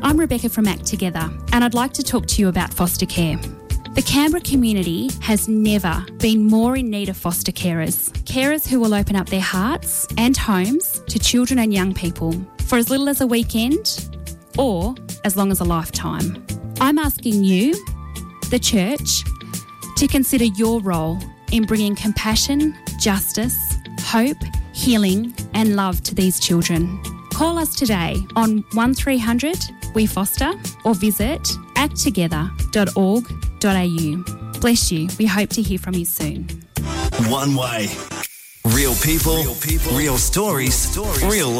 I'm Rebecca from Act Together, and I'd like to talk to you about foster care. The Canberra community has never been more in need of foster carers. Carers who will open up their hearts and homes to children and young people for as little as a weekend or as long as a lifetime. I'm asking you, the church, to consider your role in bringing compassion, justice, hope, healing and love to these children. Call us today on 1300 We Foster or visit acttogether.org.au. Bless you. We hope to hear from you soon. One Way. Real people, real stories, real